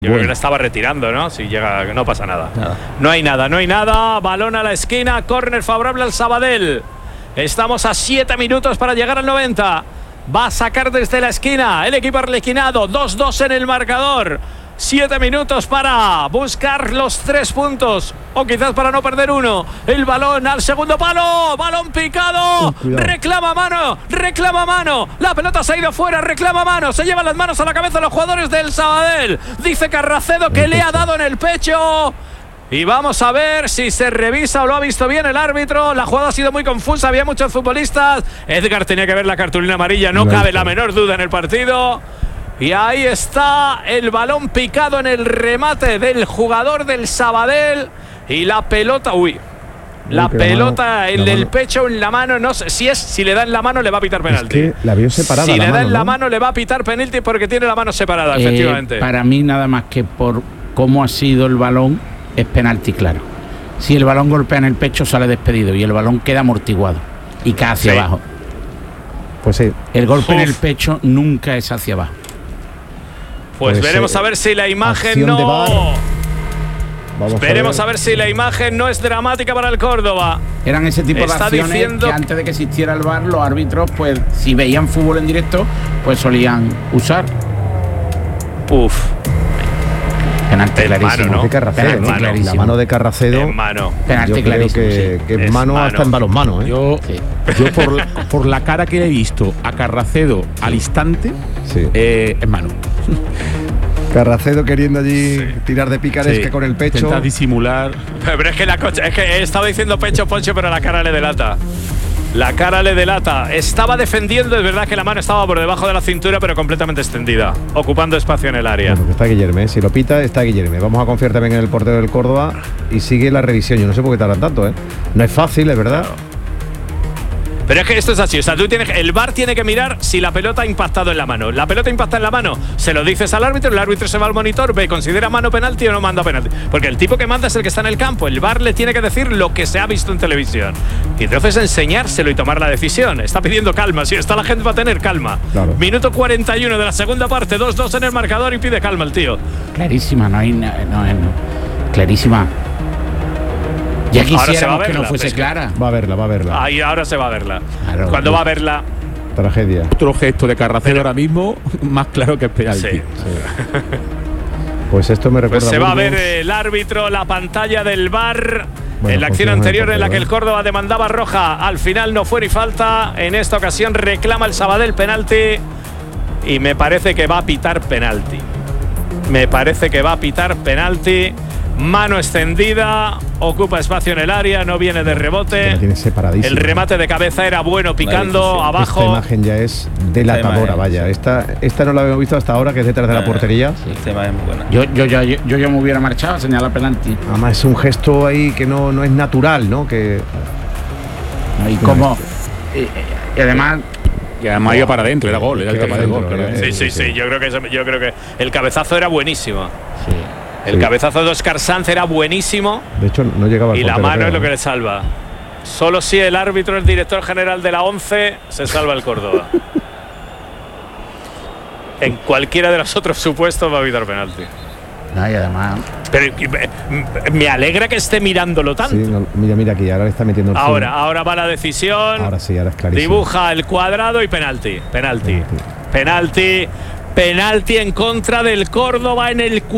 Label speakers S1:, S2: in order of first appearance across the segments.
S1: Yo creo que la estaba retirando, ¿no? Si llega, no pasa nada. No hay nada. Balón a la esquina, córner favorable al Sabadell. Estamos a 7 minutos para llegar al 90. Va a sacar desde la esquina el equipo arlequinado. 2-2 en el marcador. 7 minutos para buscar los 3 puntos. O quizás para no perder uno. El balón al segundo palo. Balón picado. Reclama mano. La pelota se ha ido fuera. Reclama mano. Se llevan las manos a la cabeza los jugadores del Sabadell. Dice Carracedo que le ha dado en el pecho. Y vamos a ver si se revisa o lo ha visto bien el árbitro. La jugada ha sido muy confusa. Había muchos futbolistas. Edgar tenía que ver la cartulina amarilla. No cabe la menor duda en el partido. Y ahí está el balón picado en el remate del jugador del Sabadell. Y la pelota, la pelota en el pecho, en la mano, no sé si le da en la mano le va a pitar penalti.
S2: Es que la vio separada.
S1: Si le da en la mano le va a pitar penalti porque tiene la mano separada, efectivamente.
S3: Para mí nada más que por cómo ha sido el balón es penalti claro. Si el balón golpea en el pecho sale despedido y el balón queda amortiguado y cae hacia abajo.
S2: Pues sí.
S3: El golpe en el pecho nunca es hacia abajo.
S1: Pues veremos a ver si la imagen no... Veremos a ver si la imagen no es dramática para el Córdoba.
S3: Eran ese tipo de acciones que antes de que existiera el VAR, los árbitros, pues si veían fútbol en directo, pues solían usar. Penalti clarísimo.
S2: ¿no? La mano de Carracedo.
S3: Penalti clarísimo.
S2: Que es mano hasta en balonmano.
S4: Yo por la cara que he visto a Carracedo al instante, es mano.
S2: Carracedo queriendo allí tirar de picaresca con el pecho.
S4: Intenta disimular.
S1: Pero es que he estado diciendo pecho, Poncho, pero la cara le delata. La cara le delata. Estaba defendiendo, es verdad que la mano estaba por debajo de la cintura, pero completamente extendida, ocupando espacio en el área.
S2: Bueno, está Guillerme, si lo pita, está Guillerme. Vamos a confiar también en el portero del Córdoba y sigue la revisión. Yo no sé por qué tardan tanto, No es fácil, es verdad.
S1: Claro. Pero es que esto es así, o sea, el VAR tiene que mirar si la pelota ha impactado en la mano. La pelota impacta en la mano, se lo dices al árbitro, el árbitro se va al monitor, ve, considera mano penalti o no manda penalti. Porque el tipo que manda es el que está en el campo, el VAR le tiene que decir lo que se ha visto en televisión. Y entonces enseñárselo y tomar la decisión. Está pidiendo calma, si está la gente va a tener calma. Claro. Minuto 41 de la segunda parte, 2-2 en el marcador y pide calma el tío.
S3: Clarísima, no. Clarísima. Ya quisiéramos que no fuese clara.
S2: Va a verla.
S1: Ahí ahora se va a verla.
S3: Claro,
S1: cuando va a verla.
S2: Tragedia.
S4: Otro gesto de Carracedo ahora mismo, más claro que es penalti.
S1: Sí.
S2: Pues esto me recuerda.
S1: Pues se va a ver el árbitro, la pantalla del VAR. En la acción anterior en la que el Córdoba demandaba roja, al final no fue ni falta. En esta ocasión reclama el Sabadell penalti. Y me parece que va a pitar penalti. Mano extendida, ocupa espacio en el área, no viene de rebote. El remate de cabeza era bueno, picando abajo.
S2: Esta imagen ya es delatadora, vaya. Esta no la habíamos visto hasta ahora, que es detrás de la portería.
S3: Sí, este es muy buena. Yo ya me hubiera marchado a señalar penalti.
S2: Además es un gesto ahí que no es natural, ¿no? Que
S3: y como y además
S4: iba para adentro, era gol, era el tapa del gol.
S1: Sí. Yo creo que el cabezazo era buenísimo.
S3: Sí.
S1: El cabezazo de Óscar Sanz era buenísimo.
S2: De hecho, no llegaba al
S1: y la mano es lo que le salva. Solo si el árbitro, el director general de la 11, se salva el Córdoba. En cualquiera de los otros supuestos va a evitar penalti.
S3: No, y además.
S1: Pero me alegra que esté mirándolo tanto.
S2: Sí, mira aquí, ahora le está metiendo el
S1: ahora va la decisión.
S2: Ahora sí, ahora es clarísimo.
S1: Dibuja el cuadrado y penalti. Penalti en contra del Córdoba en el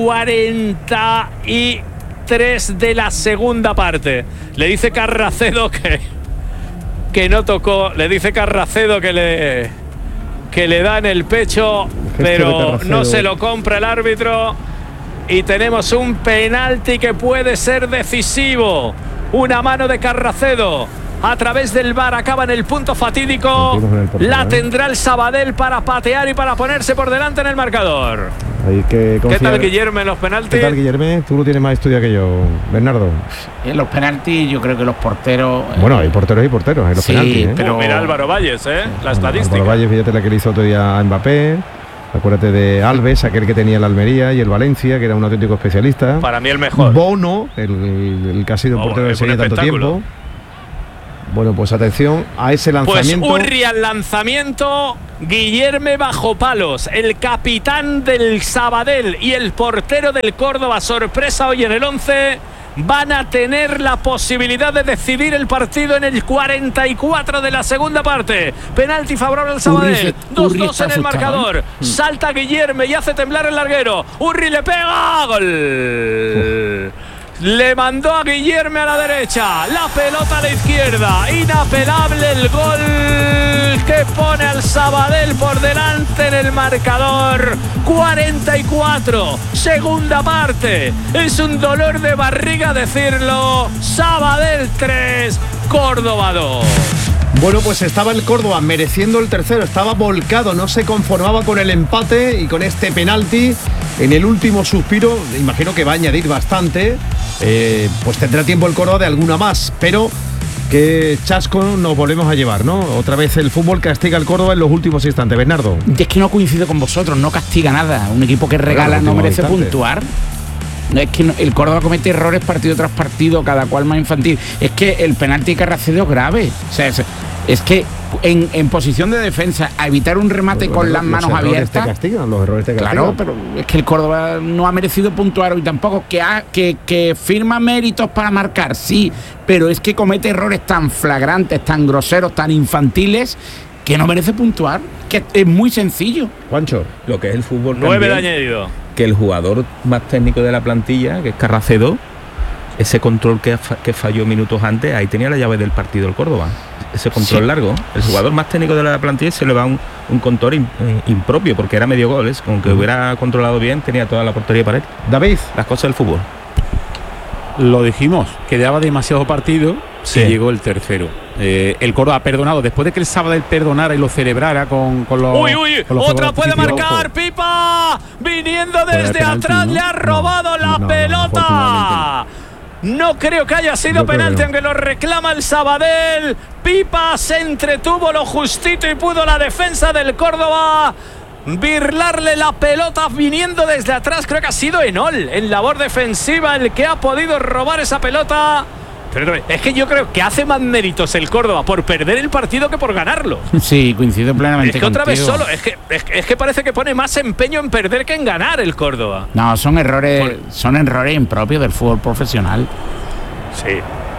S1: 43 de la segunda parte. Le dice Carracedo que no tocó. Le dice Carracedo que le da en el pecho, pero no se lo compra el árbitro. Y tenemos un penalti que puede ser decisivo. Una mano de Carracedo. A través del VAR acaba en el punto fatídico. La tendrá el Sabadell para patear y para ponerse por delante en el marcador. ¿Qué tal, Guillermo, en los penaltis?
S2: ¿Qué tal, Guillermo? Tú lo tienes más estudiado que yo, Bernardo.
S3: En los penaltis yo creo que los porteros...
S2: Bueno, hay porteros y porteros en los penaltis.
S1: Pero mira Álvaro Valles, la estadística.
S2: Álvaro Valles, fíjate la que le hizo otro día a Mbappé. Acuérdate de Alves, aquel que tenía el Almería, y el Valencia, que era un auténtico especialista.
S1: Para mí el mejor.
S2: Bono, el que ha sido portero de Sevilla tanto tiempo. Bueno, pues atención a ese lanzamiento.
S1: Pues Urri al lanzamiento, Guillerme bajo palos, el capitán del Sabadell y el portero del Córdoba, sorpresa hoy en el 11, van a tener la posibilidad de decidir el partido en el 44 de la segunda parte. Penalti favorable al Sabadell, 2-2 en el marcador. Salta Guillerme y hace temblar el larguero. Urri le pega, gol. Le mandó a Guillerme a la derecha, la pelota a la izquierda, inapelable el gol que pone al Sabadell por delante en el marcador. 44, segunda parte. Es un dolor de barriga decirlo. Sabadell 3, Córdoba 2.
S2: Bueno, pues estaba el Córdoba mereciendo el tercero, estaba volcado, no se conformaba con el empate y con este penalti en el último suspiro. Imagino que va a añadir bastante, pues tendrá tiempo el Córdoba de alguna más, pero qué chasco nos volvemos a llevar, ¿no? Otra vez el fútbol castiga al Córdoba en los últimos instantes. Bernardo.
S3: Es que no coincido con vosotros, no castiga nada. Un equipo que regala no merece puntuar. Es que el Córdoba comete errores partido tras partido, cada cual más infantil. Es que el penalti que Carracedo es grave. O sea, es que en posición de defensa, a evitar un remate con las manos abiertas.
S2: Los errores te castigan.
S3: Claro, pero es que el Córdoba no ha merecido puntuar hoy tampoco. Que firma méritos para marcar, sí, pero es que comete errores tan flagrantes, tan groseros, tan infantiles, que no merece puntuar. Que es muy sencillo.
S2: Juancho,
S5: lo que es el fútbol.
S1: 9 de añadido.
S5: Que el jugador más técnico de la plantilla, que es Carracedo, ese control que falló minutos antes, ahí tenía la llave del partido el Córdoba. Ese control largo. El jugador más técnico de la plantilla se le va un control impropio, porque era medio gol. Aunque hubiera controlado bien, tenía toda la portería para él.
S2: David,
S5: las cosas del fútbol.
S4: Lo dijimos, quedaba demasiado partido y llegó el tercero. El Córdoba ha perdonado, después de que el Sabadell perdonara y lo celebrara con los...
S1: Con los otra puede marcar, ojo. Pipa, viniendo desde penalti, atrás, ¿no? Le ha robado la pelota. No creo que haya sido penalti, aunque lo reclama el Sabadell. Pipa se entretuvo lo justito y pudo la defensa del Córdoba birlarle la pelota viniendo desde atrás. Creo que ha sido Enol en labor defensiva el que ha podido robar esa pelota. Pero es que yo creo que hace más méritos el Córdoba por perder el partido que por ganarlo.
S3: Sí, coincido plenamente.
S1: Es que otra vez solo, es que parece que pone más empeño en perder que en ganar el Córdoba.
S3: No, son errores impropios del fútbol profesional.
S1: Sí.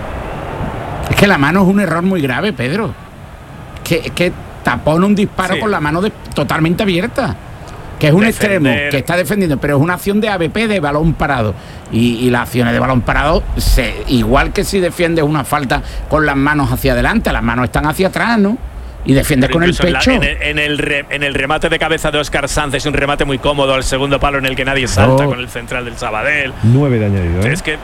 S3: Es que la mano es un error muy grave, Pedro. Que tapón un disparo con la mano totalmente abierta. Que es un extremo que está defendiendo, pero es una acción de ABP, de balón parado. Y las acciones de balón parado, igual que si defiendes una falta con las manos hacia adelante, las manos están hacia atrás, ¿no? Y defiendes con el pecho.
S1: En el remate de cabeza de Óscar Sanz, es un remate muy cómodo al segundo palo en el que nadie salta, con el central del Sabadell.
S2: 9 de añadido, ¿eh?
S1: Es que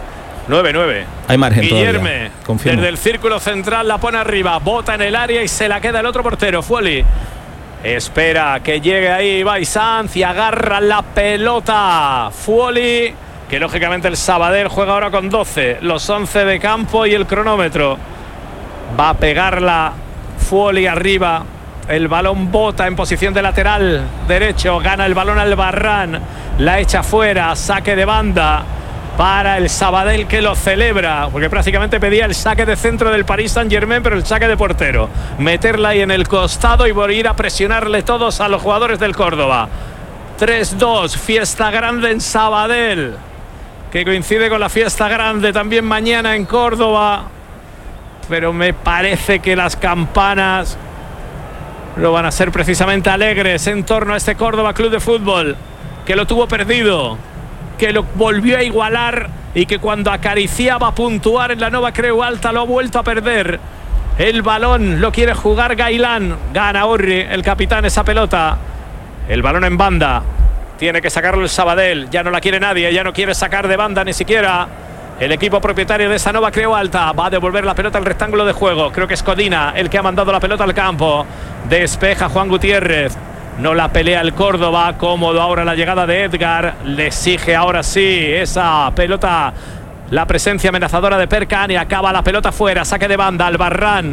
S1: 9.
S5: Hay margen
S1: Guillerme, desde el círculo central la pone arriba, bota en el área y se la queda el otro portero, Fuoli. Espera que llegue ahí Ibai Sanz y agarra la pelota Fuoli, que lógicamente el Sabadell juega ahora con 12, los 11 de campo y el cronómetro. Va a pegarla Fuoli arriba, el balón bota en posición de lateral derecho, gana el balón al Barran, la echa fuera, saque de banda para el Sabadell, que lo celebra, porque prácticamente pedía el saque de centro del Paris Saint-Germain, pero el saque de portero, meterla ahí en el costado y ir a presionarle todos a los jugadores del Córdoba. 3-2, fiesta grande en Sabadell, que coincide con la fiesta grande también mañana en Córdoba, pero me parece que las campanas no van a ser precisamente alegres en torno a este Córdoba Club de Fútbol, que lo tuvo perdido, que lo volvió a igualar y que cuando acariciaba puntuar en la Nova Creu Alta lo ha vuelto a perder. El balón lo quiere jugar Gailán, gana Urri, el capitán, esa pelota. El balón en banda, tiene que sacarlo el Sabadell, ya no la quiere nadie, ya no quiere sacar de banda ni siquiera el equipo propietario de esa Nova Creu Alta. Va a devolver la pelota al rectángulo de juego, creo que es Codina el que ha mandado la pelota al campo. Despeja Juan Gutiérrez. No la pelea el Córdoba, cómodo ahora la llegada de Edgar, le exige ahora sí esa pelota, la presencia amenazadora de Perkan, y acaba la pelota fuera, saque de banda, Albarrán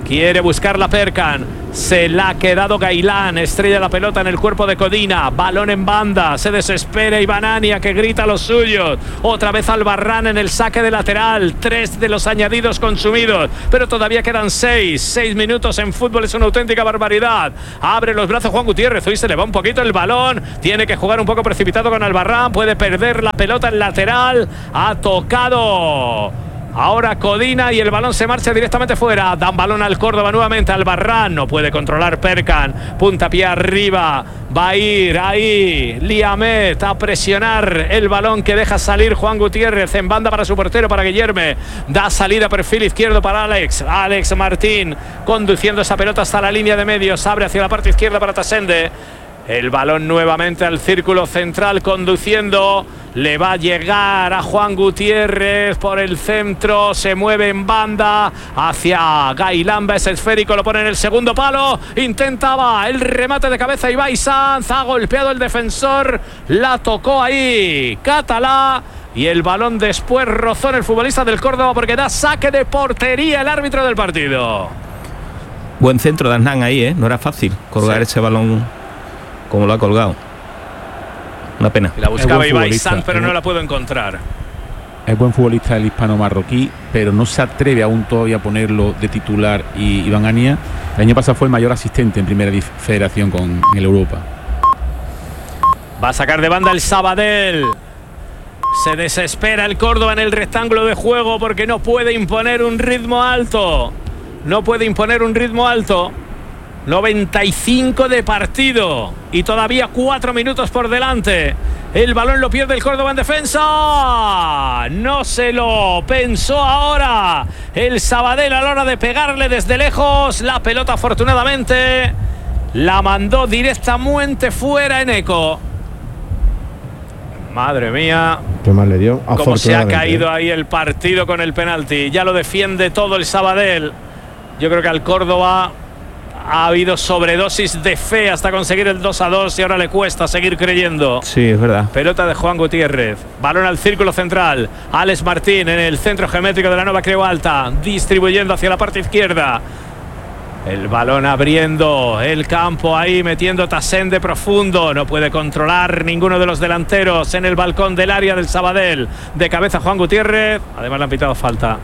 S1: Quiere buscar la Perkan. Se la ha quedado Gailán. Estrella la pelota en el cuerpo de Codina. Balón en banda. Se desespera Ibanania, que grita a los suyos. Otra vez Albarrán en el saque de lateral. 3 de los añadidos consumidos. Pero todavía quedan 6. 6 minutos en fútbol es una auténtica barbaridad. Abre los brazos Juan Gutiérrez. Hoy se le va un poquito el balón. Tiene que jugar un poco precipitado con Albarrán. Puede perder la pelota en lateral. Ha tocado ahora Codina y el balón se marcha directamente fuera. Dan balón al Córdoba nuevamente. Albarrán no puede controlar Perkan. Puntapié arriba. Va a ir ahí Liamet a presionar el balón que deja salir Juan Gutiérrez en banda para su portero, para Guillerme. Da salida perfil izquierdo para Alex Martín, conduciendo esa pelota hasta la línea de medios. Abre hacia la parte izquierda para Tasende. El balón nuevamente al círculo central, conduciendo. Le va a llegar a Juan Gutiérrez por el centro. Se mueve en banda hacia Gailán. Es esférico, lo pone en el segundo palo. Intentaba el remate de cabeza Ibai Sanz. Ha golpeado el defensor. La tocó ahí Catalá. Y el balón después rozó en el futbolista del Córdoba, porque da saque de portería el árbitro del partido.
S5: Buen centro de Hernán ahí, no era fácil colgar ese balón como lo ha colgado. Una pena.
S1: La buscaba Ibai Sanz, pero no la puedo encontrar.
S4: Es buen futbolista el hispano-marroquí, pero no se atreve aún todavía a ponerlo de titular. Y Iván Ania, el año pasado fue el mayor asistente en primera federación con el Europa.
S1: Va a sacar de banda el Sabadell. Se desespera el Córdoba en el rectángulo de juego porque no puede imponer un ritmo alto. 95 de partido y todavía 4 minutos por delante. El balón lo pierde el Córdoba en defensa. No se lo pensó ahora el Sabadell a la hora de pegarle desde lejos. La pelota afortunadamente la mandó directamente fuera en eco. Madre mía,
S2: qué mal le dio.
S1: Cómo se ha caído ahí el partido con el penalti. Ya lo defiende todo el Sabadell. Yo creo que al Córdoba ha habido sobredosis de fe hasta conseguir el 2-2 y ahora le cuesta seguir creyendo.
S5: Sí, es verdad.
S1: Pelota de Juan Gutiérrez. Balón al círculo central. Alex Martín en el centro geométrico de la Nueva Creu Alta, distribuyendo hacia la parte izquierda. El balón abriendo el campo ahí, metiendo Tasende profundo. No puede controlar ninguno de los delanteros en el balcón del área del Sabadell. De cabeza Juan Gutiérrez. Además le han pitado falta.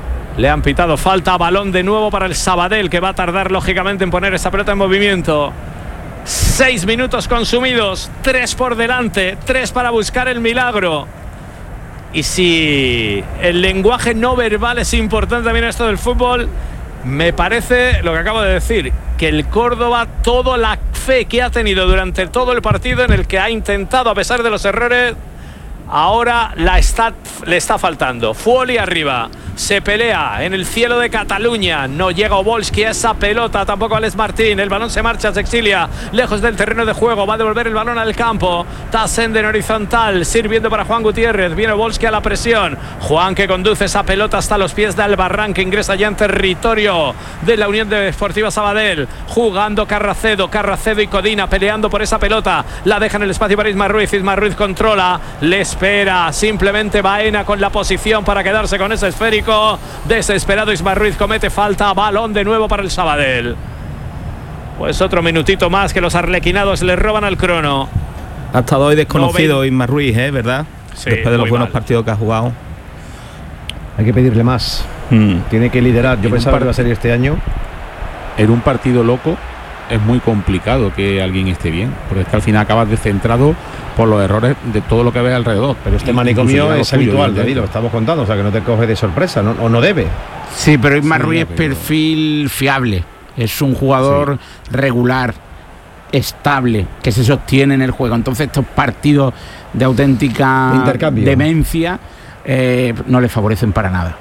S1: Balón de nuevo para el Sabadell, que va a tardar lógicamente en poner esa pelota en movimiento. 6 minutos consumidos, 3 por delante, 3 para buscar el milagro. Y si el lenguaje no verbal es importante también en esto del fútbol, me parece lo que acabo de decir, que el Córdoba, toda la fe que ha tenido durante todo el partido, en el que ha intentado a pesar de los errores, ahora le está faltando. Fuoli arriba, se pelea en el cielo de Cataluña. No llega Obolski a esa pelota, tampoco Alex Martín. El balón se marcha, se exilia lejos del terreno de juego. Va a devolver el balón al campo. Tasende en horizontal, sirviendo para Juan Gutiérrez. Viene Obolski a la presión. Juan, que conduce esa pelota hasta los pies de Albarrán, que ingresa ya en territorio de la Unión Deportiva Sabadell. Jugando Carracedo y Codina peleando por esa pelota. La deja en el espacio para Isma Ruiz. Isma Ruiz controla, le espera simplemente Baena con la posición para quedarse con ese esférico. Desesperado Isma Ruiz, comete falta. Balón de nuevo para el Sabadell. Pues otro minutito más que los arlequinados le roban al crono.
S5: Ha estado hoy desconocido Isma Ruiz, ¿verdad?
S1: Sí,
S5: después de los buenos partidos que ha jugado.
S2: Hay que pedirle más. Tiene que liderar. Yo pensaba que iba a ser este año.
S4: En un partido loco es muy complicado que alguien esté bien, porque es que al final acabas descentrado por los errores de todo lo que ves alrededor.
S2: Pero este manicomio es habitual, David, lo estamos contando, o sea que no te coge de sorpresa, ¿no? O no debe.
S3: Sí, pero Isma Ruiz es perfil fiable. Es un jugador regular, estable, que se sostiene en el juego. Entonces estos partidos de auténtica demencia no le favorecen para nada.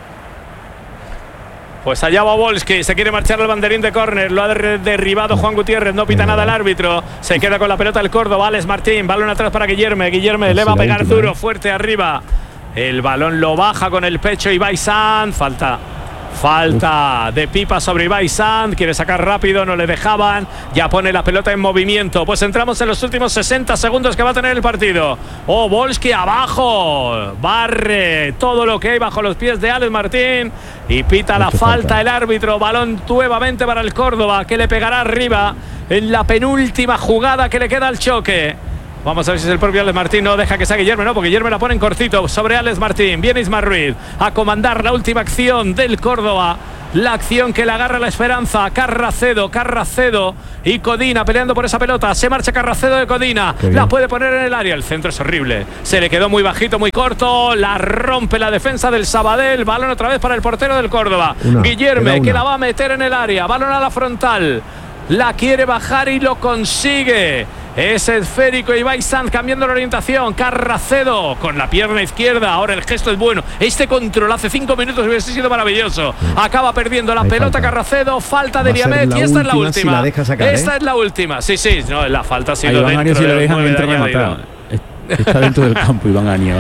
S1: Pues allá va Volsky, se quiere marchar al banderín de córner, lo ha derribado Juan Gutiérrez, no pita nada el árbitro, se queda con la pelota el Córdoba, Alex Martín, balón atrás para Guillerme le va a pegar duro, fuerte arriba, el balón lo baja con el pecho Ibai Sanz, Falta de Pipa sobre Ibai Sant, quiere sacar rápido, no le dejaban, ya pone la pelota en movimiento. Pues entramos en los últimos 60 segundos que va a tener el partido. Volsky abajo, barre todo lo que hay bajo los pies de Alex Martín y pita la falta el árbitro. Balón nuevamente para el Córdoba, que le pegará arriba en la penúltima jugada que le queda al choque. Vamos a ver si es el propio Alex Martín. No deja que sea Guillermo, no, porque Guillermo la pone en cortito sobre Alex Martín. Viene Isma Ruiz a comandar la última acción del Córdoba. La acción que le agarra la esperanza. Carracedo y Codina peleando por esa pelota. Se marcha Carracedo de Codina. La puede poner en el área. El centro es horrible. Se le quedó muy bajito, muy corto. La rompe la defensa del Sabadell. Balón otra vez para el portero del Córdoba. Guillermo, que la va a meter en el área. Balón a la frontal. La quiere bajar y lo consigue. Es esférico. Ibai Sant cambiando la orientación. Carracedo con la pierna izquierda. Ahora el gesto es bueno. Este control hace 5 minutos hubiese sido maravilloso. Acaba perdiendo la pelota Carracedo. Falta de Diamet. Y esta es la última.
S2: Si la deja sacar,
S1: esta es la última. Sí, no, la falta ha sido
S4: Iván
S1: dentro.
S4: Si le dejan entrar a matar. Está dentro del campo Iván Ania.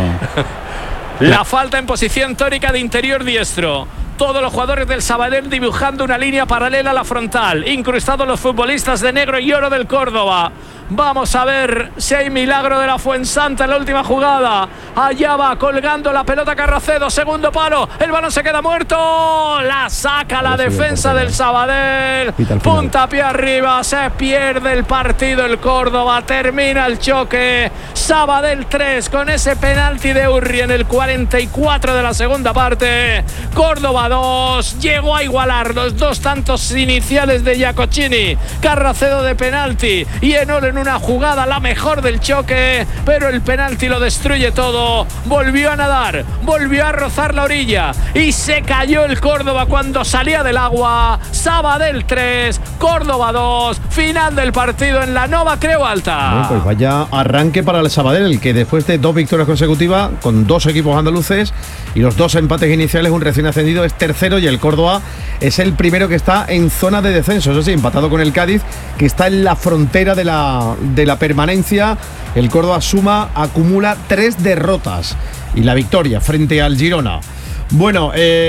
S1: La falta en posición tórica de interior diestro. Todos los jugadores del Sabadell dibujando una línea paralela a la frontal. Incrustados los futbolistas de negro y oro del Córdoba. Vamos a ver si hay milagro de la Fuensanta en la última jugada. Allá va colgando la pelota Carracedo. Segundo palo. El balón se queda muerto. La saca la defensa del Sabadell. Puntapié arriba. Se pierde el partido el Córdoba. Termina el choque. Sabadell 3 con ese penalti de Urri en el 44 de la segunda parte. Córdoba 2. Llegó a igualar los 2 tantos iniciales de Giacocini. Carracedo de penalti y Enol en una jugada la mejor del choque, pero el penalti lo destruye todo. Volvió a nadar, volvió a rozar la orilla y se cayó el Córdoba cuando salía del agua. Sabadell 3, Córdoba 2. Final del partido en la Nova Creu Alta.
S2: Bueno, pues vaya arranque para el Sabadell, que después de 2 victorias consecutivas con 2 equipos andaluces y los 2 empates iniciales, un recién ascendido es tercero y el Córdoba es el primero que está en zona de descenso. Eso sí, empatado con el Cádiz, que está en la frontera de la permanencia. El Córdoba acumula 3 derrotas y la victoria frente al Girona. Bueno,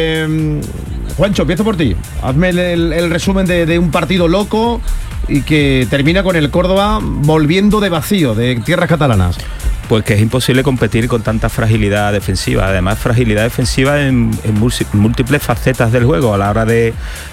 S2: Juancho, empiezo por ti. Hazme el resumen de un partido loco y que termina con el Córdoba volviendo de vacío, de tierras catalanas.
S5: Pues que es imposible competir con tanta fragilidad defensiva. Además, fragilidad defensiva en múltiples facetas del juego, a la hora de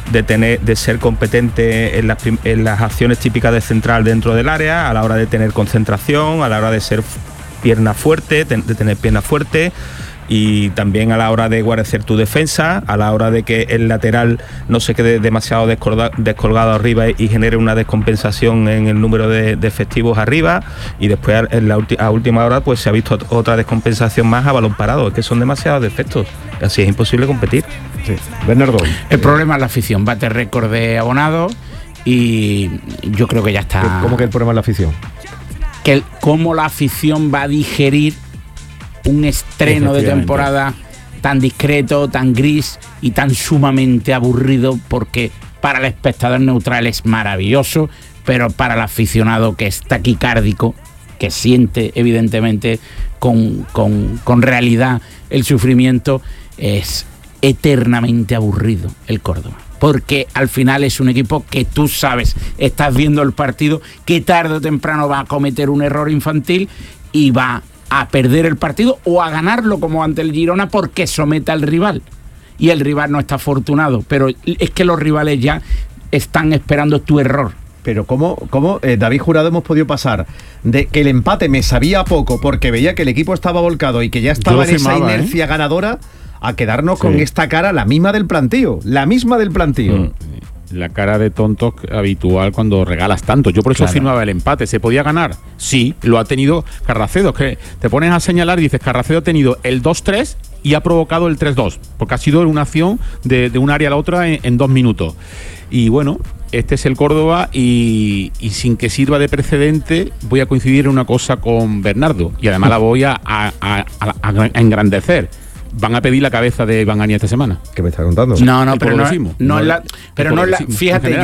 S5: ser competente en las acciones típicas de central dentro del área, a la hora de tener concentración, a la hora de ser pierna fuerte, de tener pierna fuerte, y también a la hora de guarecer tu defensa, a la hora de que el lateral no se quede demasiado descolgado arriba y genere una descompensación en el número de efectivos arriba, y después a última hora pues se ha visto otra descompensación más a balón parado. Es que son demasiados defectos, así es imposible competir.
S2: Sí. Bernardo,
S3: el problema es la afición. Bate récord de abonados y yo creo que ya está.
S2: ¿Cómo que el problema es la afición?
S3: Cómo la afición va a digerir un estreno de temporada tan discreto, tan gris y tan sumamente aburrido, porque para el espectador neutral es maravilloso, pero para el aficionado que es taquicárdico, que siente evidentemente con realidad el sufrimiento, es eternamente aburrido el Córdoba. Porque al final es un equipo que tú sabes, estás viendo el partido, que tarde o temprano va a cometer un error infantil y va a perder el partido o a ganarlo como ante el Girona, porque somete al rival. Y el rival no está afortunado, pero es que los rivales ya están esperando tu error.
S2: Pero ¿cómo David Jurado hemos podido pasar de que el empate me sabía poco porque veía que el equipo estaba volcado y que ya estaba en esa inercia ganadora, a quedarnos con esta cara, la misma del plantío?
S4: La cara de tontos habitual cuando regalas tanto. Yo por eso firmaba el empate. ¿Se podía ganar? Sí, lo ha tenido Carracedo. Es que te pones a señalar y dices, Carracedo ha tenido el 2-3 y ha provocado el 3-2, porque ha sido una acción de un área a la otra en 2 minutos. Y bueno, este es el Córdoba y sin que sirva de precedente, voy a coincidir en una cosa con Bernardo, y además la voy a engrandecer. van a pedir la cabeza de Iván Ania esta semana.
S2: ¿Qué me estás contando?
S3: No, pero fíjate,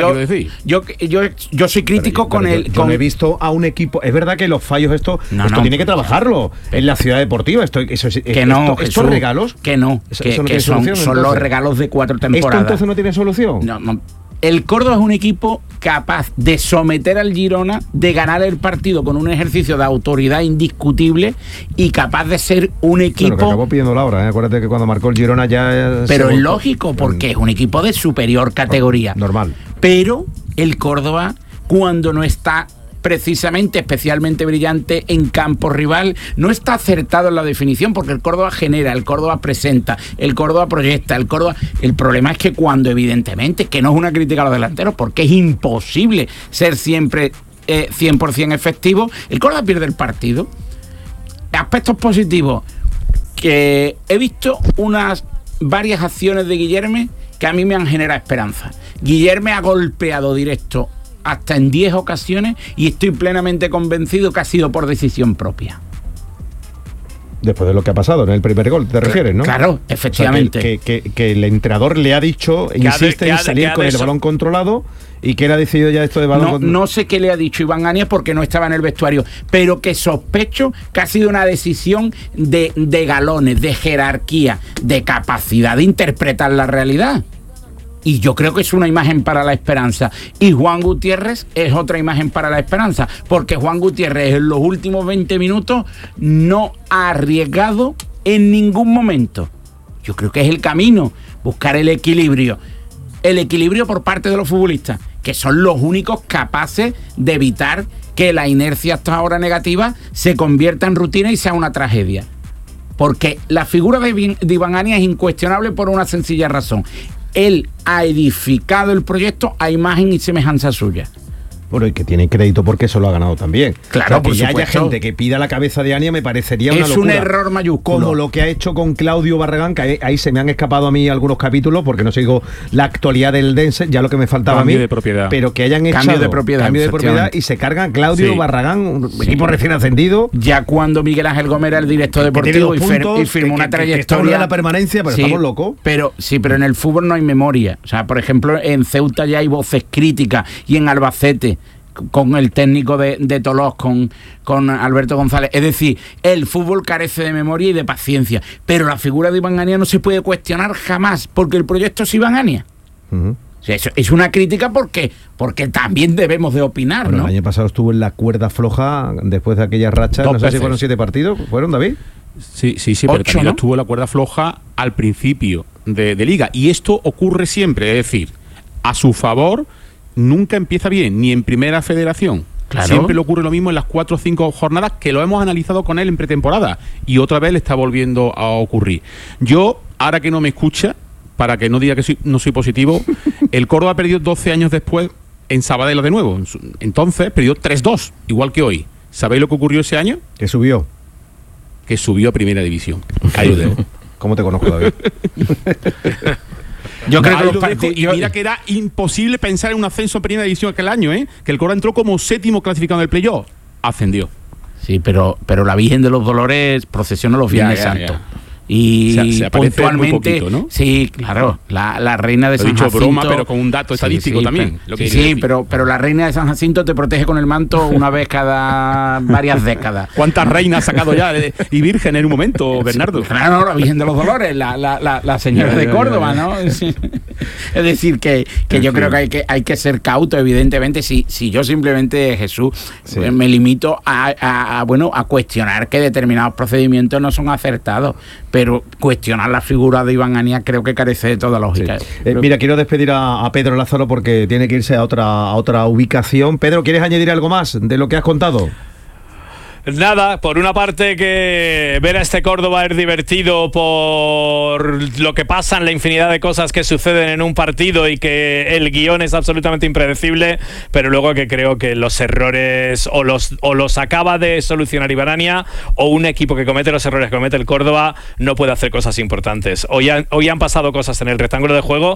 S3: yo soy crítico con el...
S2: Yo no he visto a un equipo... Es verdad que los fallos esto tiene que trabajarlo en la ciudad deportiva. ¿Estos regalos?
S3: Que no, que son los regalos de 4 temporadas.
S2: ¿Esto entonces no tiene solución?
S3: No. El Córdoba es un equipo capaz de someter al Girona, de ganar el partido con un ejercicio de autoridad indiscutible y capaz de ser un equipo...
S2: Claro, que acabó pidiendo la hora, ¿eh? Acuérdate que cuando marcó el Girona ya...
S3: Pero es lógico, porque es un equipo de superior categoría.
S2: Normal.
S3: Pero el Córdoba, cuando no está precisamente especialmente brillante en campo rival, no está acertado en la definición, porque el Córdoba genera, el Córdoba presenta, el Córdoba proyecta, el problema es que cuando evidentemente, que no es una crítica a los delanteros, porque es imposible ser siempre 100% efectivo, el Córdoba pierde el partido. Aspectos positivos, que he visto varias acciones de Guillerme que a mí me han generado esperanza. Guillerme ha golpeado directo hasta en 10 ocasiones y estoy plenamente convencido que ha sido por decisión propia.
S2: Después de lo que ha pasado en el primer gol, ¿te refieres, no?
S3: Claro, efectivamente.
S2: O sea, que el entrenador le ha dicho, insiste en salir con el balón controlado, y que él ha decidido ya esto de balón controlado. No
S3: sé qué le ha dicho Iván Ania porque no estaba en el vestuario, pero que sospecho que ha sido una decisión de galones, de jerarquía, de capacidad de interpretar la realidad. Y yo creo que es una imagen para la esperanza. Y Juan Gutiérrez es otra imagen para la esperanza, porque Juan Gutiérrez en los últimos 20 minutos no ha arriesgado en ningún momento. Yo creo que es el camino, buscar el equilibrio. El equilibrio por parte de los futbolistas, que son los únicos capaces de evitar que la inercia hasta ahora negativa se convierta en rutina y sea una tragedia. Porque la figura de Iván Ania es incuestionable por una sencilla razón. Él ha edificado el proyecto a imagen y semejanza suya.
S2: Bueno, y que tiene crédito porque eso lo ha ganado también.
S3: Claro,
S2: o sea, que ya haya gente que pida la cabeza de Ania me parecería una locura.
S3: Es un error mayúsculo.
S2: Como lo que ha hecho con Claudio Barragán, que ahí se me han escapado a mí algunos capítulos porque no sigo la actualidad del Dense, ya lo que me faltaba
S4: cambio
S2: a mí.
S4: De propiedad.
S2: Pero que hayan hecho
S3: cambio de propiedad
S2: y se cargan Claudio Barragán, un equipo recién ascendido.
S3: Ya cuando Miguel Ángel Gómez era el director deportivo y firmó una trayectoria.
S2: Que la permanencia, pero estamos locos.
S3: Pero en el fútbol no hay memoria. O sea, por ejemplo, en Ceuta ya hay voces críticas y en Albacete con el técnico de Tolós, con Alberto González. Es decir, el fútbol carece de memoria y de paciencia, pero la figura de Iván Ania no se puede cuestionar jamás, porque el proyecto es Iván Ania. O sea, eso es una crítica porque también debemos de opinar,
S2: bueno,
S3: ¿no?
S2: El año pasado estuvo en la cuerda floja después de aquellas rachas, no sé si fueron 7 partidos, ¿fueron, David?
S4: Sí, pero también estuvo en la cuerda floja al principio de Liga, y esto ocurre siempre, es decir, a su favor nunca empieza bien, ni en primera federación. Claro. Siempre le ocurre lo mismo en las 4 o 5 jornadas, que lo hemos analizado con él en pretemporada, y otra vez le está volviendo a ocurrir. Yo, ahora que no me escucha, para que no diga que no soy positivo, el Córdoba perdió 12 años después en Sabadell de nuevo. Entonces perdió 3-2, igual que hoy. ¿Sabéis lo que ocurrió ese año?
S2: Que subió.
S4: Que subió a primera división. Cayó de...
S2: ¿Cómo te conozco, David?
S3: Yo creo que
S4: y mira que era imposible pensar en un ascenso en primera división aquel año, que el Córdoba entró como 7º clasificado en el playoff. Ascendió.
S3: Sí, pero la Virgen de los Dolores procesiona los Viernes Santos. Y
S4: se
S3: puntualmente,
S4: muy poquito, ¿no?
S3: Sí, claro, la reina de San Jacinto.
S4: Broma, pero con un dato estadístico también.
S3: Pero la reina de San Jacinto te protege con el manto una vez cada varias décadas.
S4: ¿Cuántas reinas ha sacado ya y virgen en un momento, Bernardo?
S3: Claro, la Virgen de los Dolores, la señora de Córdoba, ¿no? Es decir, que yo creo que hay que ser cauto, evidentemente. Si yo simplemente, Jesús, me limito a cuestionar que determinados procedimientos no son acertados, pero cuestionar la figura de Iván Ania creo que carece de toda lógica.
S2: Sí. Mira, quiero despedir a Pedro Lázaro porque tiene que irse a otra ubicación. Pedro, ¿quieres añadir algo más de lo que has contado?
S1: Nada, por una parte que ver a este Córdoba es divertido por lo que pasan, la infinidad de cosas que suceden en un partido y que el guión es absolutamente impredecible, pero luego que creo que los errores o los acaba de solucionar Iván Ania, o un equipo que comete los errores que comete el Córdoba no puede hacer cosas importantes. Hoy han pasado cosas en el rectángulo de juego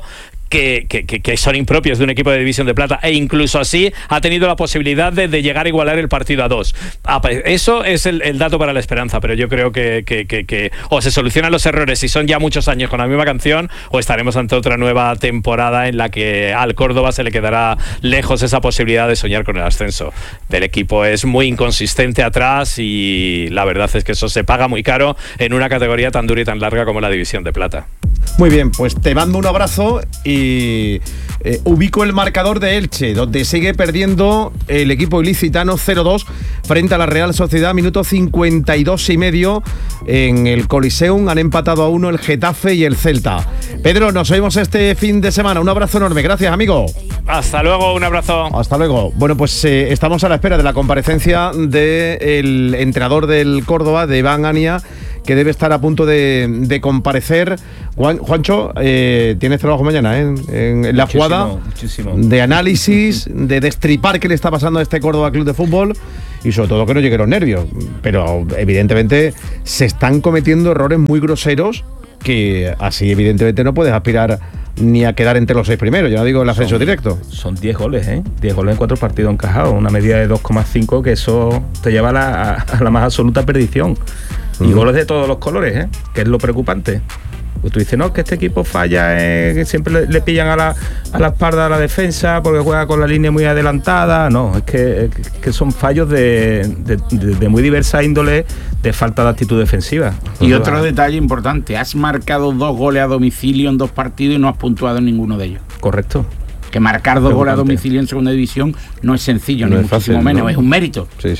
S1: que son impropios de un equipo de División de Plata, e incluso así ha tenido la posibilidad de llegar a igualar el partido a 2. Eso es el dato para la esperanza, pero yo creo que o se solucionan los errores si son ya muchos años con la misma canción, o estaremos ante otra nueva temporada en la que al Córdoba se le quedará lejos esa posibilidad de soñar con el ascenso. Del equipo es muy inconsistente atrás, y la verdad es que eso se paga muy caro en una categoría tan dura y tan larga como la División de Plata.
S2: Muy bien, pues te mando un abrazo y ubico el marcador de Elche, donde sigue perdiendo el equipo ilicitano 0-2 frente a la Real Sociedad, minuto 52 y medio en el Coliseum. Han empatado a 1 el Getafe y el Celta. Pedro, nos vemos este fin de semana. Un abrazo enorme. Gracias, amigo.
S1: Hasta luego, un abrazo.
S2: Hasta luego. Bueno, pues estamos a la espera de la comparecencia del entrenador del Córdoba, de Iván Ania, que debe estar a punto de comparecer. Juancho, tienes trabajo mañana en la jugada de análisis, de destripar qué le está pasando a este Córdoba Club de Fútbol, y sobre todo que no lleguen los nervios. Pero evidentemente se están cometiendo errores muy groseros, que así evidentemente no puedes aspirar ni a quedar entre los 6 primeros, ya no digo el ascenso directo.
S5: Son 10 goles, 10 goles en 4 partidos encajados, una media de 2,5, que eso te lleva a la más absoluta perdición. Y goles de todos los colores, que es lo preocupante. Pues tú dices, no, que este equipo falla, que siempre le pillan a la espalda a la defensa porque juega con la línea muy adelantada. No, es que son fallos de muy diversa índole, de falta de actitud defensiva.
S3: Y otro detalle importante, has marcado 2 goles a domicilio en 2 partidos y no has puntuado en ninguno de ellos.
S5: Correcto.
S3: Que marcar 2 goles a domicilio en segunda división no es sencillo, no, ni es muchísimo fácil, menos, ¿no? Es un mérito.
S2: Sí.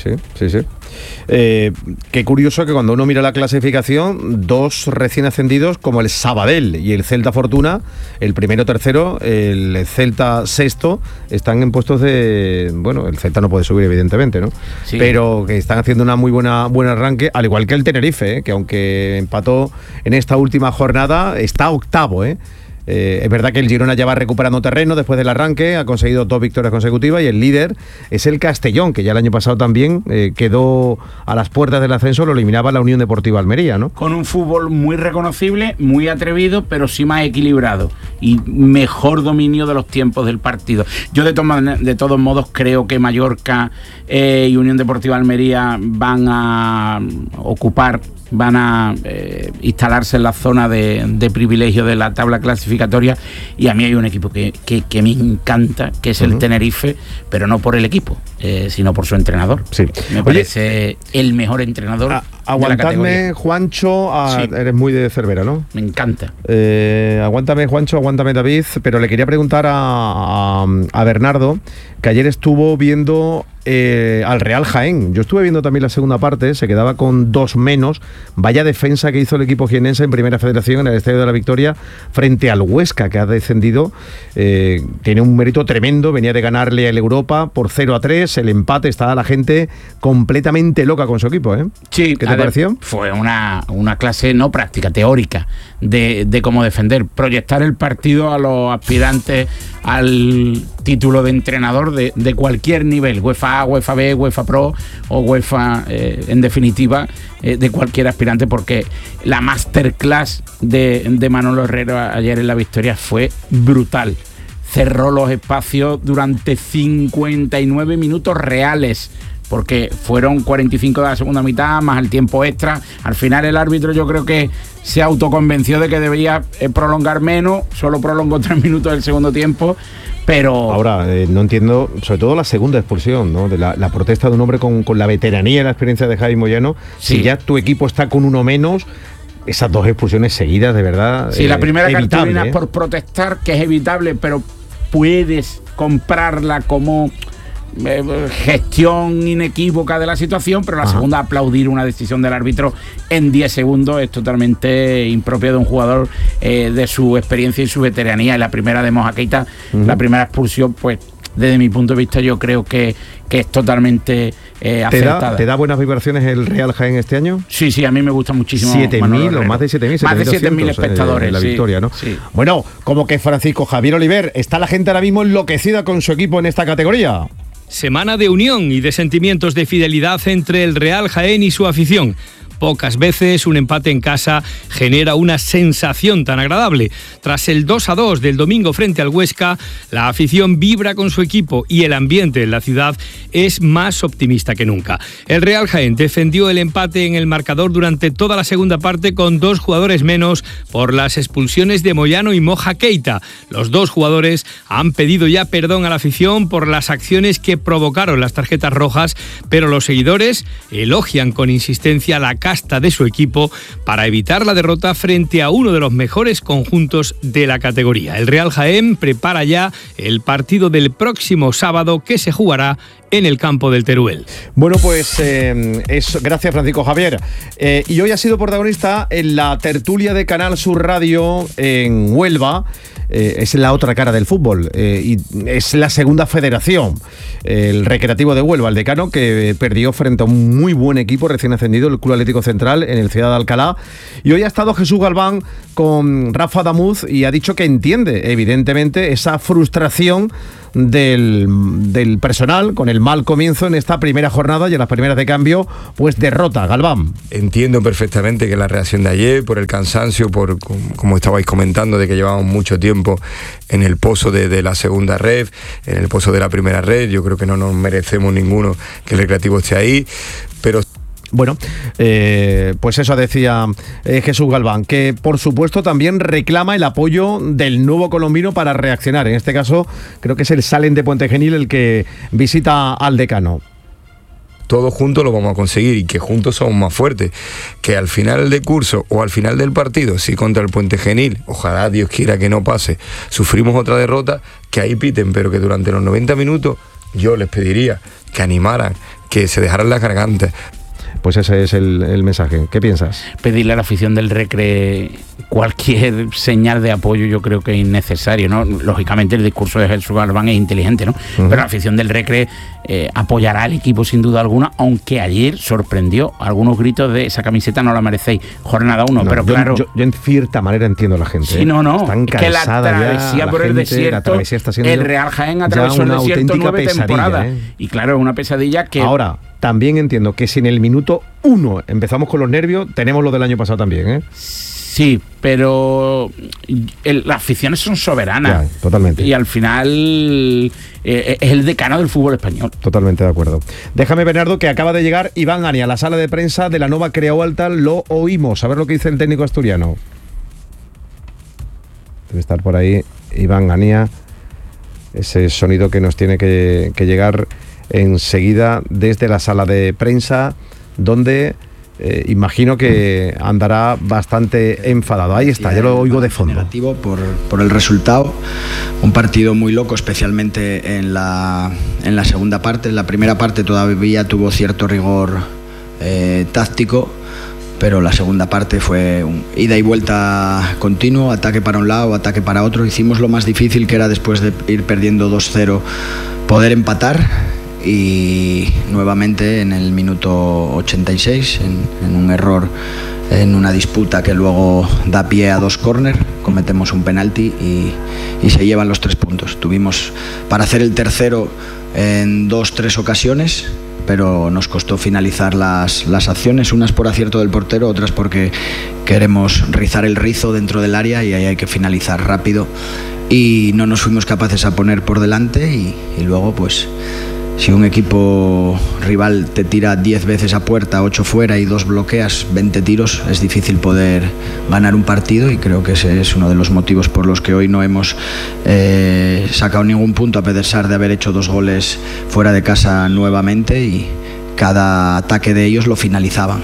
S2: Qué curioso que cuando uno mira la clasificación, 2 recién ascendidos como el Sabadell y el Celta Fortuna, el primero tercero, el Celta sexto, están en puestos de... Bueno, el Celta no puede subir evidentemente, ¿no? Sí. Pero que están haciendo una muy buen arranque, al igual que el Tenerife, que aunque empató en esta última jornada, está octavo, es verdad que el Girona ya va recuperando terreno después del arranque, ha conseguido 2 victorias consecutivas, y el líder es el Castellón, que ya el año pasado también quedó a las puertas del ascenso, lo eliminaba la Unión Deportiva Almería, ¿no?
S3: Con un fútbol muy reconocible, muy atrevido, pero sí más equilibrado y mejor dominio de los tiempos del partido. Yo de todos modos creo que Mallorca y Unión Deportiva Almería van a instalarse en la zona de privilegio de la tabla clasificatoria, y a mí hay un equipo que me encanta, que es el Tenerife, pero no por el equipo, sino por su entrenador. Sí. Me parece el mejor entrenador.
S2: Aguantadme, Juancho, sí. Eres muy de Cervera, ¿no?
S3: Me encanta.
S2: Aguántame, Juancho, aguántame, David, pero le quería preguntar a Bernardo, que ayer estuvo viendo al Real Jaén. Yo estuve viendo también la segunda parte, se quedaba con 2 menos. Vaya defensa que hizo el equipo jienense en Primera Federación en el Estadio de la Victoria frente al Huesca, que ha descendido. Tiene un mérito tremendo, venía de ganarle al Europa por 0-3, el empate, estaba la gente completamente loca con su equipo,
S3: Sí.
S2: ¿Qué te pareció?
S3: Fue una clase no práctica, teórica, de cómo defender, proyectar el partido a los aspirantes al título de entrenador de cualquier nivel, UEFA A, UEFA B, UEFA Pro o UEFA, en definitiva, de cualquier aspirante, porque la masterclass de Manolo Herrera ayer en la Victoria fue brutal. Cerró los espacios durante 59 minutos reales, porque fueron 45 de la segunda mitad más el tiempo extra. Al final el árbitro, yo creo que se autoconvenció de que debía prolongar menos, solo prolongó 3 minutos del segundo tiempo, pero...
S2: Ahora, no entiendo, sobre todo la segunda expulsión, ¿no? De la protesta de un hombre con la veteranía y la experiencia de Javi Moyano. Sí. Si ya tu equipo está con 1 menos, esas 2 expulsiones seguidas, de verdad.
S3: Sí, la primera cartulina por protestar, que es evitable, pero puedes comprarla como gestión inequívoca de la situación, pero la segunda, aplaudir una decisión del árbitro en 10 segundos, es totalmente impropio de un jugador de su experiencia y su veteranía. Y la primera de Moja Keita, la primera expulsión, pues desde mi punto de vista yo creo que es totalmente acertada.
S2: ¿Te da buenas vibraciones el Real Jaén este año?
S3: Sí, a mí me gusta muchísimo.
S2: 7.000 o más de 7.000.
S3: Más de 7.000 espectadores.
S2: La Victoria, ¿no?
S3: Sí.
S2: Bueno, como que Francisco Javier Oliver, está la gente ahora mismo enloquecida con su equipo en esta categoría.
S6: Semana de unión y de sentimientos de fidelidad entre el Real Jaén y su afición. Pocas veces un empate en casa genera una sensación tan agradable. Tras el 2-2 del domingo frente al Huesca, la afición vibra con su equipo y el ambiente en la ciudad es más optimista que nunca. El Real Jaén defendió el empate en el marcador durante toda la segunda parte con 2 jugadores menos por las expulsiones de Moyano y Moja Keita. Los 2 jugadores han pedido ya perdón a la afición por las acciones que provocaron las tarjetas rojas, pero los seguidores elogian con insistencia la casta de su equipo para evitar la derrota frente a uno de los mejores conjuntos de la categoría. El Real Jaén prepara ya el partido del próximo sábado que se jugará en el campo del Teruel.
S2: Bueno, pues gracias, Francisco Javier. Y hoy ha sido protagonista en la tertulia de Canal Sur Radio en Huelva. Es la otra cara del fútbol y es la segunda federación, el Recreativo de Huelva, el Decano, que perdió frente a un muy buen equipo recién ascendido, el Club Atlético Central, en el Ciudad de Alcalá. Y hoy ha estado Jesús Galván con Rafa Damuz y ha dicho que entiende, evidentemente, esa frustración del personal con el mal comienzo en esta primera jornada y en las primeras de cambio, pues derrota. Galván.
S7: Entiendo perfectamente que la reacción de ayer, por el cansancio, por como estabais comentando, de que llevamos mucho tiempo en el pozo de la segunda red, en el pozo de la primera red, yo creo que no nos merecemos ninguno que el Recreativo esté ahí, pero...
S2: Bueno, pues eso decía Jesús Galván, que por supuesto también reclama el apoyo del nuevo colombino para reaccionar. En este caso, creo que es el Salem de Puente Genil el que visita al Decano.
S7: Todos juntos lo vamos a conseguir y que juntos somos más fuertes. Que al final del curso o al final del partido, si contra el Puente Genil, ojalá Dios quiera que no pase, sufrimos otra derrota, que ahí piten, pero que durante los 90 minutos yo les pediría que animaran, que se dejaran las gargantas.
S2: Pues ese es el mensaje. ¿Qué piensas?
S3: Pedirle a la afición del Recre cualquier señal de apoyo yo creo que es innecesario, ¿no? Lógicamente el discurso de Jesús Galván es inteligente, ¿no? Pero la afición del Recre apoyará al equipo sin duda alguna, aunque ayer sorprendió algunos gritos de esa camiseta no la merecéis, jornada 1, pero claro...
S2: Yo en cierta manera entiendo a la gente.
S3: Sí, no.
S2: Están
S3: que la travesía por el desierto, el Real Jaén atravesó el desierto 9 temporadas. Y claro, es una pesadilla que...
S2: Ahora, también entiendo que si en el minuto 1 empezamos con los nervios, tenemos lo del año pasado también, ¿eh?
S3: Sí, pero las aficiones son soberanas.
S2: Ya, totalmente.
S3: Y al final es el decano del fútbol español.
S2: Totalmente de acuerdo. Déjame, Bernardo, que acaba de llegar Iván Ania a la sala de prensa de la Nova Creu Alta. Lo oímos. A ver lo que dice el técnico asturiano. Debe estar por ahí Iván Ania. Ese sonido que nos tiene que llegar enseguida desde la sala de prensa, donde imagino que andará bastante enfadado. Ahí está, ya lo oigo de fondo.
S8: Negativo por el resultado, un partido muy loco, especialmente en la segunda parte. En la primera parte todavía tuvo cierto rigor táctico, pero la segunda parte fue un ida y vuelta continuo, ataque para un lado, ataque para otro. Hicimos lo más difícil, que era después de ir perdiendo 2-0 poder empatar. Y nuevamente en el minuto 86, en un error, en una disputa que luego da pie a 2 córner, cometemos un penalti y se llevan los 3 puntos. Tuvimos para hacer el tercero en 2-3 ocasiones, pero nos costó finalizar las acciones, unas por acierto del portero, otras porque queremos rizar el rizo dentro del área y ahí hay que finalizar rápido, y no nos fuimos capaces a poner por delante y luego pues... Si un equipo rival te tira 10 veces a puerta, 8 fuera y 2 bloqueas, 20 tiros, es difícil poder ganar un partido, y creo que ese es uno de los motivos por los que hoy no hemos sacado ningún punto, a pesar de haber hecho 2 goles fuera de casa nuevamente, y cada ataque de ellos lo finalizaban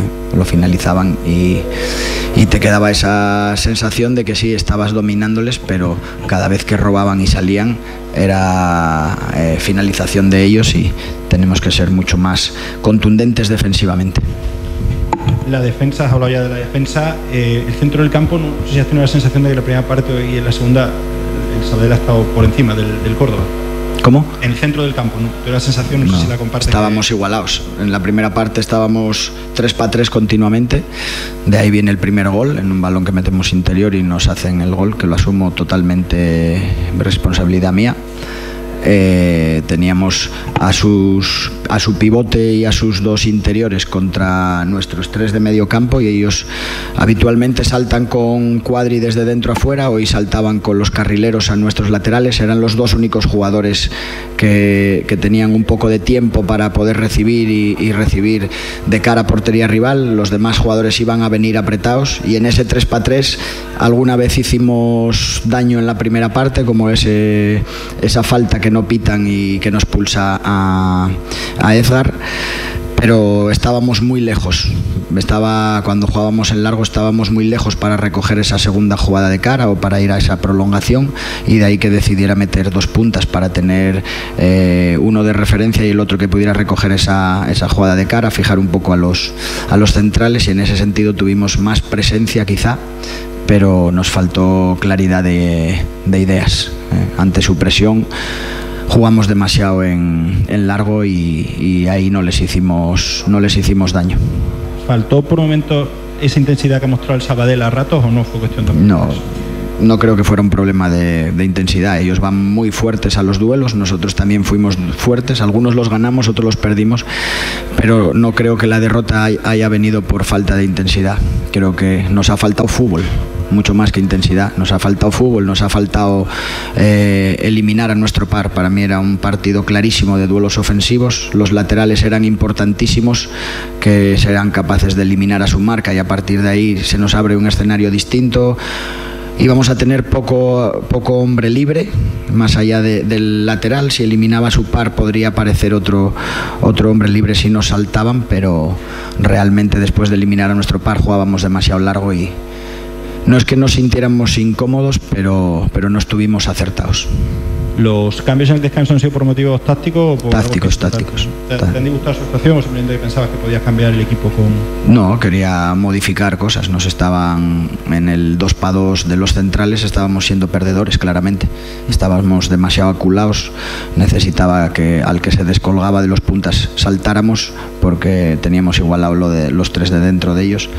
S8: y te quedaba esa sensación de que sí, estabas dominándoles, pero cada vez que robaban y salían era finalización de ellos, y tenemos que ser mucho más contundentes defensivamente.
S9: La defensa, has hablado ya de la defensa, el centro del campo, no sé si has tenido la sensación de que en la primera parte y en la segunda el Sabadell ha estado por encima del Córdoba.
S8: ¿Cómo?
S9: En el centro del campo, ¿no? Tengo la sensación, no sé si la compartes.
S8: Estábamos igualados. En la primera parte estábamos 3-3 continuamente. De ahí viene el primer gol, en un balón que metemos interior y nos hacen el gol, que lo asumo totalmente responsabilidad mía. Teníamos a sus su pivote y a sus dos interiores contra nuestros tres de medio campo, y ellos habitualmente saltan con Cuadri desde dentro a fuera, hoy saltaban con los carrileros a nuestros laterales. Eran los dos únicos jugadores que tenían un poco de tiempo para poder recibir y recibir de cara a portería rival. Los demás jugadores iban a venir apretados, y en ese 3-3 alguna vez hicimos daño en la primera parte, como esa falta que no pitan y que nos pulsa a Edgar, pero estábamos muy lejos. Cuando jugábamos en largo estábamos muy lejos para recoger esa segunda jugada de cara o para ir a esa prolongación, y de ahí que decidiera meter dos puntas para tener uno de referencia y el otro que pudiera recoger esa jugada de cara, fijar un poco a los centrales, y en ese sentido tuvimos más presencia quizá, pero nos faltó claridad de ideas. Ante su presión jugamos demasiado en largo y ahí no les hicimos daño.
S9: ¿Faltó por un momento esa intensidad que mostró el Sabadell a ratos, o no fue cuestión de...
S8: No creo que fuera un problema de intensidad. Ellos van muy fuertes a los duelos, nosotros también fuimos fuertes, algunos los ganamos, otros los perdimos, pero no creo que la derrota haya venido por falta de intensidad. Creo que nos ha faltado fútbol, mucho más que intensidad. Nos ha faltado fútbol, nos ha faltado eliminar a nuestro par. Para mí era un partido clarísimo de duelos ofensivos. Los laterales eran importantísimos, que serán capaces de eliminar a su marca, y a partir de ahí se nos abre un escenario distinto. Íbamos a tener poco hombre libre, más allá del lateral. Si eliminaba a su par podría aparecer otro hombre libre si nos saltaban, pero realmente después de eliminar a nuestro par jugábamos demasiado largo, y no es que nos sintiéramos incómodos, pero no estuvimos acertados.
S9: ¿Los cambios en el descanso han sido por motivos tácticos? O por
S8: tácticos.
S9: ¿Te han disgustado su situación, o simplemente pensabas que podías cambiar el equipo con...?
S8: No, quería modificar cosas. Nos estaban en el 2-2 de los centrales, estábamos siendo perdedores, claramente. Estábamos demasiado aculados. Necesitaba que al que se descolgaba de los puntas saltáramos, porque teníamos igualado lo de los tres de dentro de ellos,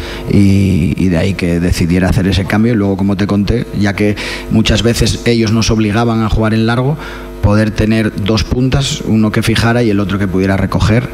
S8: y de ahí que decidiera hacer ese cambio. Y luego, como te conté, ya que muchas veces ellos nos obligaban a jugar en largo, poder tener dos puntas, uno que fijara y el otro que pudiera recoger,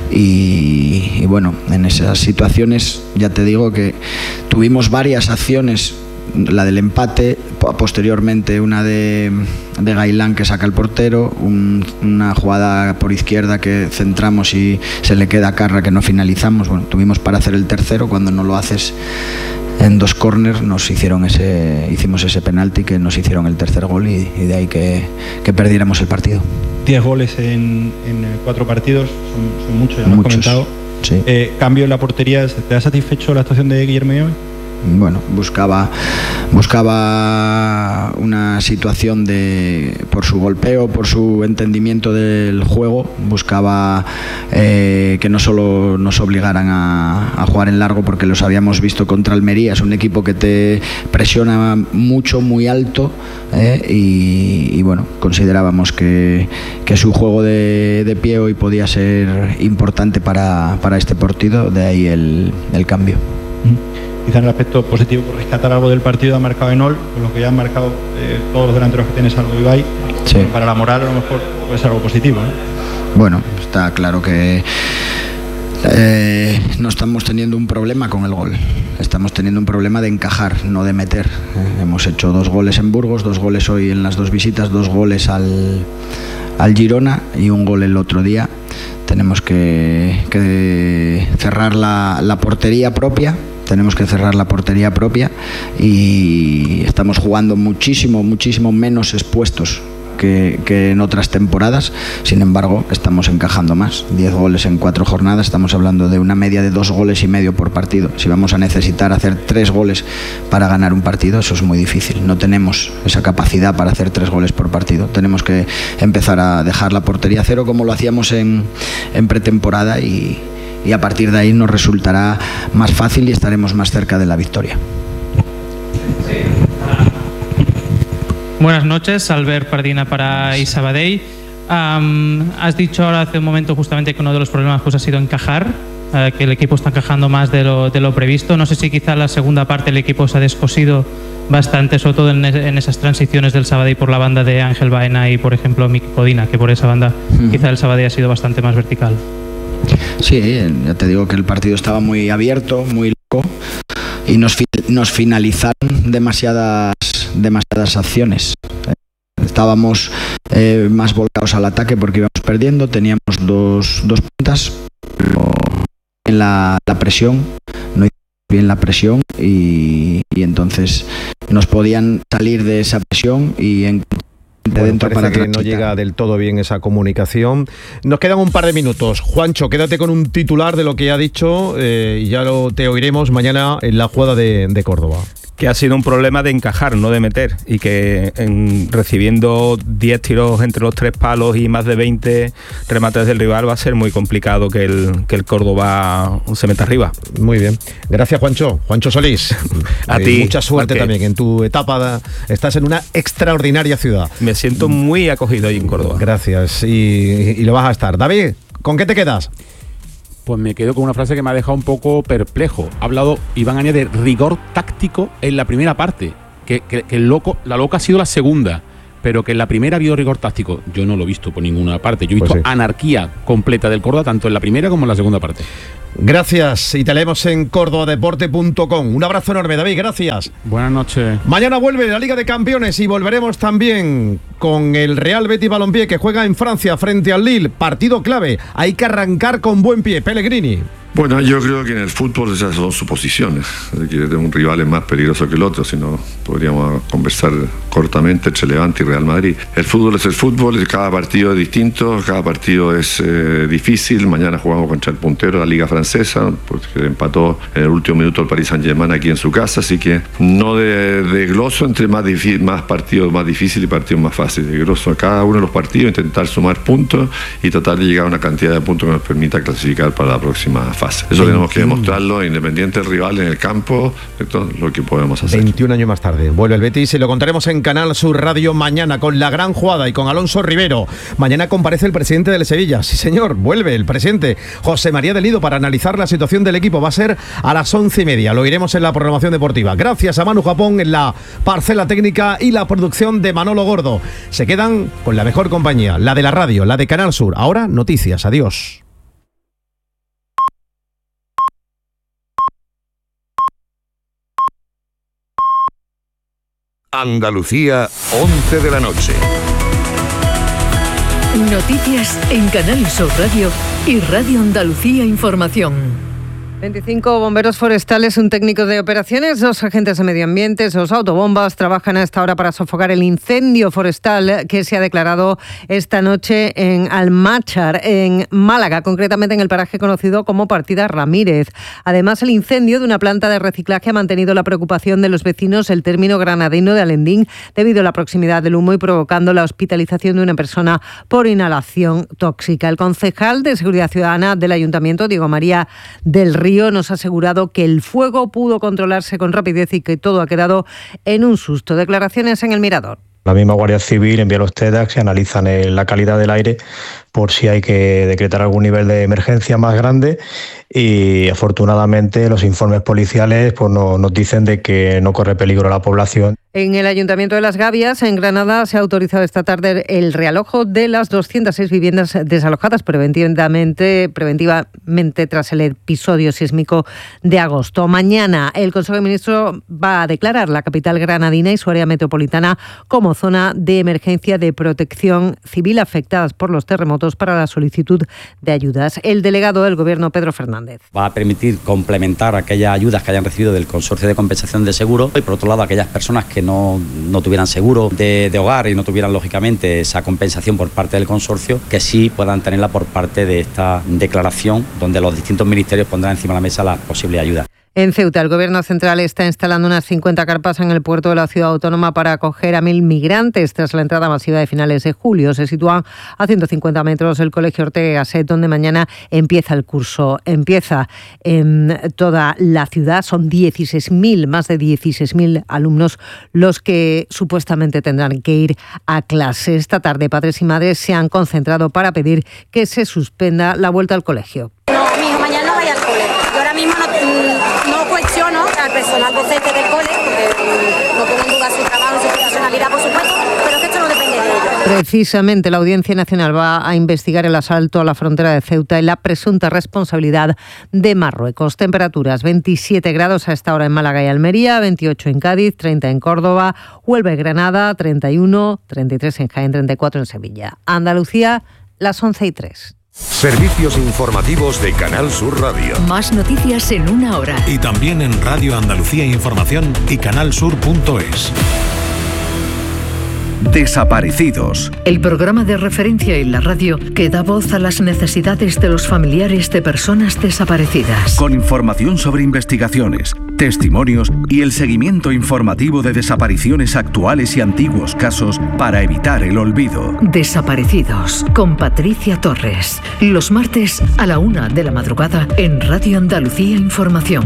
S8: y bueno, en esas situaciones ya te digo que tuvimos varias acciones. La del empate, posteriormente una de Gailán que saca el portero, una jugada por izquierda que centramos y se le queda a Carra que no finalizamos. Bueno, tuvimos para hacer el tercero. Cuando no lo haces en dos córners hicimos ese penalti que nos hicieron el tercer gol, y de ahí que perdiéramos el partido.
S9: 10 goles en 4 partidos, son muchos, ya lo has comentado.
S8: Sí.
S9: Cambio en la portería, ¿te ha satisfecho la actuación de Guillermo hoy?
S8: Bueno, buscaba una situación por su golpeo, por su entendimiento del juego, buscaba que no solo nos obligaran a jugar en largo, porque los habíamos visto contra Almería. Es un equipo que te presiona mucho, muy alto, y bueno, considerábamos que su juego de pie hoy podía ser importante para este partido, de ahí el cambio.
S9: Quizá en el aspecto positivo, por rescatar algo del partido, ha marcado Enol, con lo que ya han marcado todos los delanteros que tienes, algo Ibai.
S8: Sí.
S9: Para la moral a lo mejor puede ser algo positivo, ¿no?
S8: Bueno, está claro que no estamos teniendo un problema con el gol, estamos teniendo un problema de encajar, no de meter. Hemos hecho 2 goles en Burgos, 2 goles hoy en las 2 visitas, 2 goles al Girona y 1 gol el otro día. Tenemos que cerrar la portería propia. Tenemos que cerrar la portería propia, y estamos jugando muchísimo menos expuestos que en otras temporadas. Sin embargo, estamos encajando más. 10 goles en 4 jornadas, estamos hablando de una media de 2,5 goles por partido. Si vamos a necesitar hacer 3 goles para ganar un partido, eso es muy difícil. No tenemos esa capacidad para hacer 3 goles por partido. Tenemos que empezar a dejar la portería a cero, como lo hacíamos en pretemporada, y a partir de ahí nos resultará más fácil y estaremos más cerca de la victoria.
S10: Buenas noches, Albert Pardina para Sabadell. Has dicho ahora hace un momento justamente que uno de los problemas pues ha sido encajar, que el equipo está encajando más de lo previsto. No sé si quizá en la segunda parte el equipo se ha descosido bastante, sobre todo en esas transiciones del Sabadell por la banda de Ángel Baena y, por ejemplo, Miki Codina, que por esa banda quizá el Sabadell ha sido bastante más vertical.
S8: Sí, ya te digo que el partido estaba muy abierto, muy loco, y nos finalizaron demasiadas acciones. Estábamos más volcados al ataque porque íbamos perdiendo, teníamos dos puntas, pero en la presión, no hicimos bien la presión y entonces nos podían salir de esa presión y
S2: dentro para que no llega del todo bien esa comunicación. Nos quedan un par de minutos. Juancho, quédate con un titular de lo que ha dicho y ya te oiremos mañana en la jugada de Córdoba.
S5: Que ha sido un problema de encajar, no de meter, y que recibiendo 10 tiros entre los 3 palos y más de 20 remates del rival va a ser muy complicado que el Córdoba se meta arriba.
S2: Muy bien. Gracias, Juancho. Juancho Solís.
S5: A ti.
S2: Mucha suerte también en tu etapa. Estás en una extraordinaria ciudad.
S5: Me siento muy acogido ahí en Córdoba.
S2: Gracias. Y lo vas a estar. David, ¿con qué te quedas?
S4: Pues me quedo con una frase que me ha dejado un poco perplejo. Ha hablado Iván Aña de rigor táctico en la primera parte. Que la loca ha sido la segunda, pero que en la primera ha habido rigor táctico. Yo no lo he visto por ninguna parte. Yo he visto anarquía completa del Córdoba, tanto en la primera como en la segunda parte.
S2: Gracias, y te leemos en cordobadeporte.com. Un abrazo enorme, David, gracias.
S4: Buenas noches.
S2: Mañana vuelve la Liga de Campeones y volveremos también con el Real Betis Balompié, que juega en Francia frente al Lille. Partido clave, hay que arrancar con buen pie. Pellegrini.
S11: Bueno, yo creo que en el fútbol esas son suposiciones, de que un rival es más peligroso que el otro, si no podríamos conversar cortamente entre Levante y Real Madrid. El fútbol es el fútbol, cada partido es distinto, cada partido es difícil. Mañana jugamos contra el puntero de la Liga Francesa, porque empató en el último minuto el Paris Saint-Germain aquí en su casa, así que no de gloso entre más partidos más difíciles y partidos más fáciles. De gloso a cada uno de los partidos, intentar sumar puntos y tratar de llegar a una cantidad de puntos que nos permita clasificar para la próxima fase. Eso tenemos que demostrarlo, independiente del rival en el campo, esto es lo que podemos hacer.
S2: 21 años más tarde vuelve el Betis y lo contaremos en Canal Sur Radio mañana con la gran jugada y con Alonso Rivero. Mañana comparece el presidente del Sevilla. Sí, señor, vuelve el presidente José María del Nido para analizar la situación del equipo. Va a ser a las 11:30. Lo iremos en la programación deportiva. Gracias a Manu Japón en la parcela técnica y la producción de Manolo Gordo. Se quedan con la mejor compañía, la de la radio, la de Canal Sur. Ahora, noticias. Adiós.
S12: Andalucía, 11 de la noche.
S13: Noticias en Canal Sur Radio y Radio Andalucía Información.
S14: 25 bomberos forestales, un técnico de operaciones, 2 agentes de medio ambiente, 2 autobombas trabajan a esta hora para sofocar el incendio forestal que se ha declarado esta noche en Almáchar, en Málaga, concretamente en el paraje conocido como Partida Ramírez. Además, el incendio de una planta de reciclaje ha mantenido la preocupación de los vecinos del término granadino de Alendín debido a la proximidad del humo y provocando la hospitalización de una persona por inhalación tóxica. El concejal de Seguridad Ciudadana del Ayuntamiento, Diego María del Río, nos ha asegurado que el fuego pudo controlarse con rapidez y que todo ha quedado en un susto. Declaraciones en El Mirador.
S15: La misma Guardia Civil envía los TEDx que analizan la calidad del aire por si hay que decretar algún nivel de emergencia más grande y afortunadamente los informes policiales pues nos dicen de que no corre peligro a la población.
S14: En el Ayuntamiento de Las Gavias, en Granada, se ha autorizado esta tarde el realojo de las 206 viviendas desalojadas preventivamente tras el episodio sísmico de agosto. Mañana el Consejo de Ministros va a declarar la capital granadina y su área metropolitana como zona de emergencia de protección civil afectadas por los terremotos para la solicitud de ayudas. El delegado del Gobierno, Pedro Fernández.
S16: Va a permitir complementar aquellas ayudas que hayan recibido del Consorcio de Compensación de Seguros y, por otro lado, aquellas personas que no tuvieran seguro de hogar y no tuvieran, lógicamente, esa compensación por parte del consorcio, que sí puedan tenerla por parte de esta declaración, donde los distintos ministerios pondrán encima de la mesa las posibles ayudas.
S14: En Ceuta, el Gobierno central está instalando unas 50 carpas en el puerto de la ciudad autónoma para acoger a 1.000 migrantes tras la entrada masiva de finales de julio. Se sitúan a 150 metros el Colegio Ortega y Gasset, donde mañana empieza el curso. Empieza en toda la ciudad. Son 16.000, más de 16.000 alumnos los que supuestamente tendrán que ir a clase. Esta tarde, padres y madres se han concentrado para pedir que se suspenda la vuelta al colegio.
S17: No, mi hijo mañana no vaya al cole. Yo ahora mismo no cuestiono al personal docente del cole, porque no puedo
S14: Precisamente la Audiencia Nacional va a investigar el asalto a la frontera de Ceuta y la presunta responsabilidad de Marruecos. Temperaturas 27 grados a esta hora en Málaga y Almería, 28 en Cádiz, 30 en Córdoba, Huelva y Granada, 31, 33 en Jaén, 34 en Sevilla. Andalucía, las 11:03.
S12: Servicios informativos de Canal Sur Radio.
S13: Más noticias en una hora.
S18: Y también en Radio Andalucía Información y canalsur.es.
S13: Desaparecidos. El programa de referencia en la radio que da voz a las necesidades de los familiares de personas desaparecidas.
S19: Con información sobre investigaciones, testimonios y el seguimiento informativo de desapariciones actuales y antiguos casos para evitar el olvido.
S13: Desaparecidos, con Patricia Torres. Los martes a la 1 de la madrugada en Radio Andalucía Información.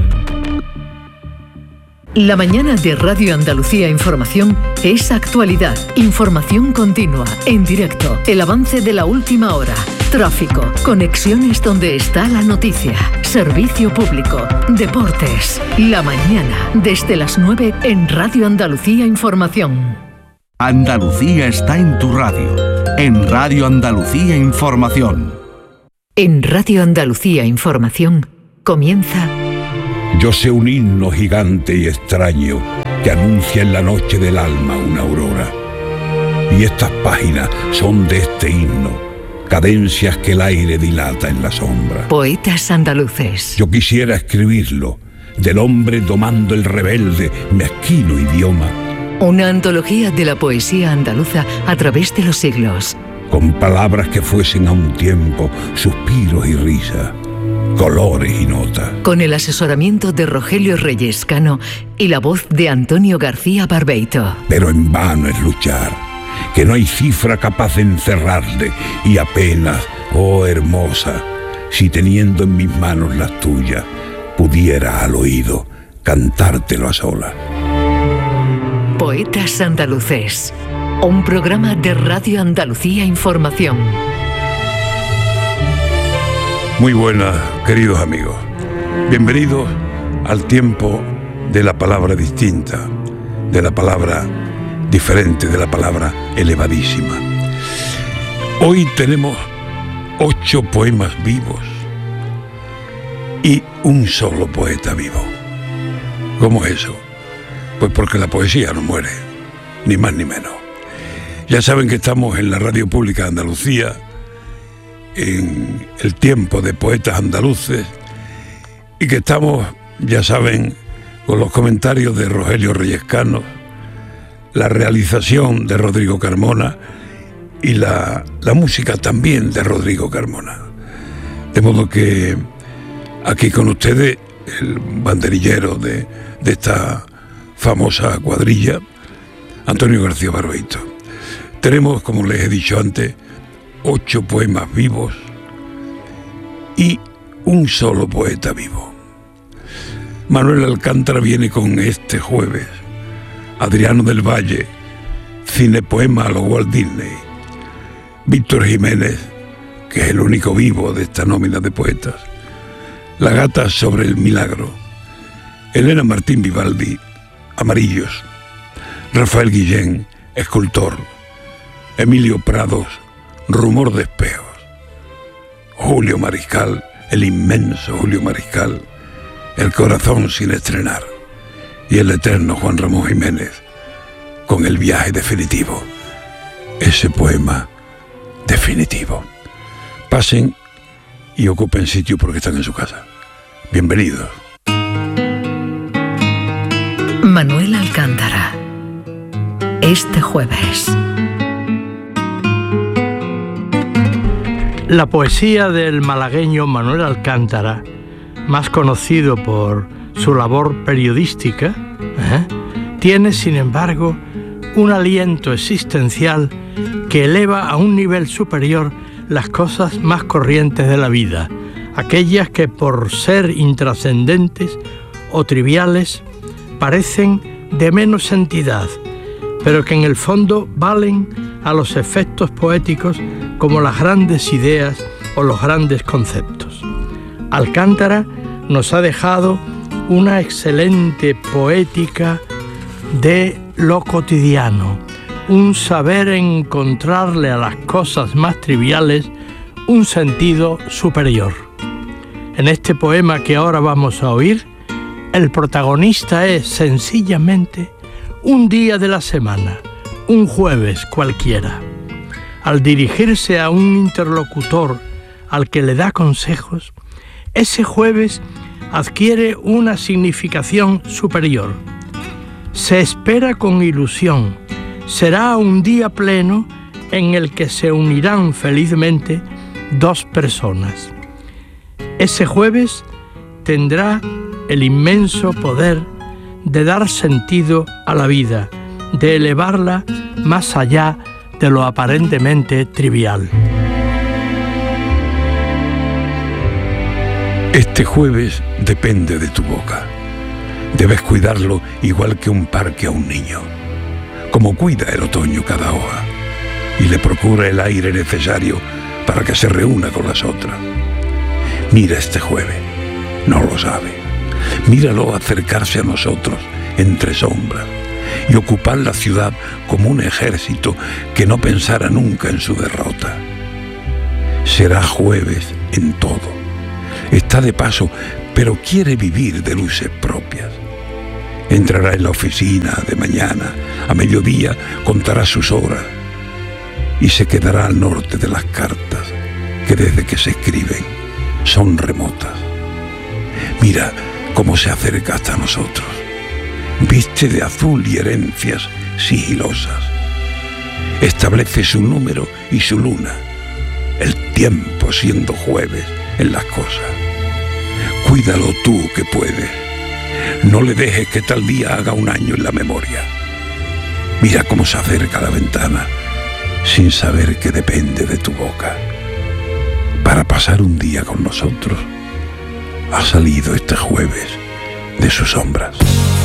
S13: La mañana de Radio Andalucía Información es actualidad, información continua, en directo, el avance de la última hora, tráfico, conexiones donde está la noticia, servicio público, deportes. La mañana, desde las 9 en Radio Andalucía Información.
S19: Andalucía está en tu radio, en Radio Andalucía Información.
S13: En Radio Andalucía Información comienza...
S20: Yo sé un himno gigante y extraño que anuncia en la noche del alma una aurora. Y estas páginas son de este himno, cadencias que el aire dilata en la sombra.
S13: Poetas andaluces.
S20: Yo quisiera escribirlo, del hombre domando el rebelde, mezquino idioma.
S13: Una antología de la poesía andaluza a través de los siglos.
S20: Con palabras que fuesen a un tiempo suspiros y risas, colores y notas.
S13: Con el asesoramiento de Rogelio Reyes Cano y la voz de Antonio García Barbeito.
S20: Pero en vano es luchar, que no hay cifra capaz de encerrarle, y apenas, oh hermosa, si teniendo en mis manos las tuyas, pudiera al oído cantártelo a solas.
S13: Poetas andaluces, un programa de Radio Andalucía Información.
S20: Muy buenas, queridos amigos. Bienvenidos al tiempo de la palabra distinta, de la palabra diferente, de la palabra elevadísima. Hoy tenemos 8 poemas vivos y un solo poeta vivo. ¿Cómo es eso? Pues porque la poesía no muere, ni más ni menos. Ya saben que estamos en la Radio Pública de Andalucía, en el tiempo de poetas andaluces, y que estamos, ya saben, con los comentarios de Rogelio Reyes Cano, la realización de Rodrigo Carmona y la música también de Rodrigo Carmona. De modo que aquí con ustedes, el banderillero de esta famosa cuadrilla, Antonio García Barbeito. Tenemos, como les he dicho antes, 8 poemas vivos y un solo poeta vivo. Manuel Alcántara viene con este jueves. Adriano del Valle, cinepoema a lo Walt Disney. Víctor Jiménez, que es el único vivo de esta nómina de poetas. La gata sobre el milagro. Elena Martín Vivaldi, Amarillos. Rafael Guillén, escultor. Emilio Prados, Rumor de espejos. Julio Mariscal, el inmenso Julio Mariscal, El corazón sin estrenar. Y el eterno Juan Ramón Jiménez, con El viaje definitivo. Ese poema definitivo. Pasen y ocupen sitio porque están en su casa. Bienvenidos.
S13: Manuel Alcántara. Este jueves.
S21: La poesía del malagueño Manuel Alcántara, más conocido por su labor periodística, tiene, sin embargo, un aliento existencial que eleva a un nivel superior las cosas más corrientes de la vida, aquellas que por ser intrascendentes o triviales parecen de menos entidad, pero que en el fondo valen a los efectos poéticos como las grandes ideas o los grandes conceptos. Alcántara nos ha dejado una excelente poética de lo cotidiano, un saber encontrarle a las cosas más triviales un sentido superior. En este poema que ahora vamos a oír, el protagonista es sencillamente un día de la semana, un jueves cualquiera. Al dirigirse a un interlocutor al que le da consejos, ese jueves adquiere una significación superior. Se espera con ilusión. Será un día pleno en el que se unirán felizmente dos personas. Ese jueves tendrá el inmenso poder de dar sentido a la vida, de elevarla más allá de lo aparentemente trivial.
S20: Este jueves depende de tu boca. Debes cuidarlo igual que un parque a un niño, como cuida el otoño cada hoja, y le procura el aire necesario para que se reúna con las otras. Mira este jueves, no lo sabe. Míralo acercarse a nosotros entre sombras y ocupar la ciudad como un ejército que no pensara nunca en su derrota. Será jueves en todo. Está de paso, pero quiere vivir de luces propias. Entrará en la oficina de mañana, a mediodía contará sus horas y se quedará al norte de las cartas que desde que se escriben son remotas. Mira cómo se acerca hasta nosotros. Viste de azul y herencias sigilosas. Establece su número y su luna, el tiempo siendo jueves en las cosas. Cuídalo tú que puedes. No le dejes que tal día haga un año en la memoria. Mira cómo se acerca a la ventana sin saber que depende de tu boca. Para pasar un día con nosotros, ha salido este jueves de sus sombras.